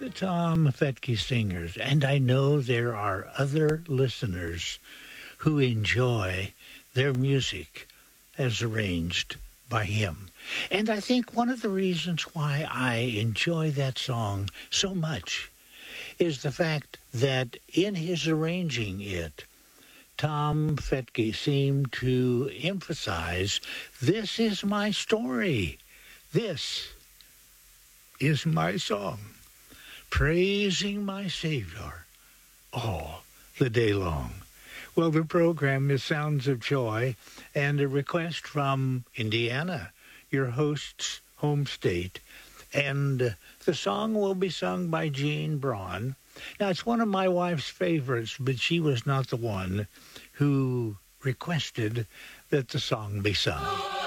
the Tom Fetke Singers, and I know there are other listeners who enjoy their music as arranged by him. And I think one of the reasons why I enjoy that song so much is the fact that in his arranging it, Tom Fetke seemed to emphasize, this is my story. This is my song, praising my Savior all the day long. Well, the program is Sounds of Joy, and a request from Indiana, your host's home state. And the song will be sung by Jean Braun. Now, it's one of my wife's favorites, but she was not the one who requested that the song be sung.